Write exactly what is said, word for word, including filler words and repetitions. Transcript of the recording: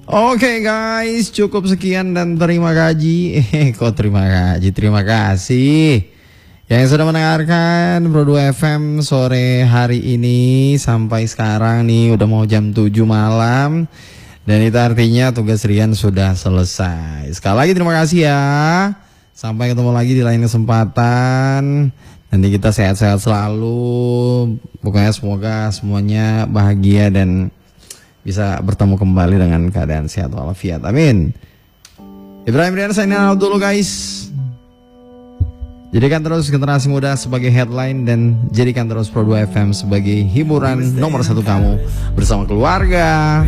Oke guys, cukup sekian dan terima kasih. Eh, kok terima kasih? Terima kasih yang sudah mendengarkan Pro dua F M sore hari ini. Sampai sekarang nih udah mau jam tujuh malam. Dan itu artinya tugas Rian sudah selesai. Sekali lagi terima kasih ya. Sampai ketemu lagi di lain kesempatan. Nanti kita sehat-sehat selalu. Pokoknya semoga semuanya bahagia dan bisa bertemu kembali dengan keadaan sehat walafiat. Amin. Ibrahim Rian signing out dulu guys. Jadikan terus generasi muda sebagai headline dan jadikan terus Pro dua F M sebagai hiburan nomor satu kamu bersama keluarga.